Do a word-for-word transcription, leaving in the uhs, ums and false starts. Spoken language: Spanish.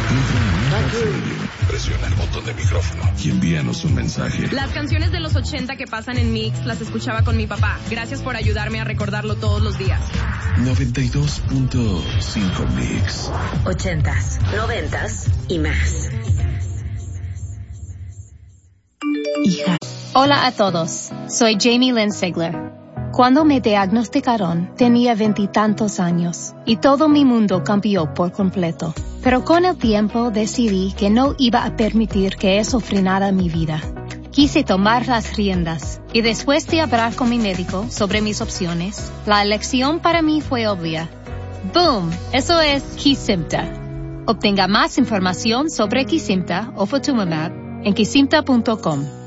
Entra a iHeartRadio, presiona el botón de micrófono y envíanos un mensaje. Las canciones de los ochenta que pasan en Mix las escuchaba con mi papá. Gracias por ayudarme a recordarlo todos los días. noventa y dos punto cinco Mix. Ochentas, noventas y más. Hija. Hola a todos, soy Jamie Lynn Sigler. Cuando me diagnosticaron, tenía veintitantos años y todo mi mundo cambió por completo. Pero con el tiempo decidí que no iba a permitir que eso frenara mi vida. Quise tomar las riendas y después de hablar con mi médico sobre mis opciones, la elección para mí fue obvia. ¡Boom! Eso es Kesimpta. Obtenga más información sobre Kesimpta o Ofatumumab en kesimpta punto com.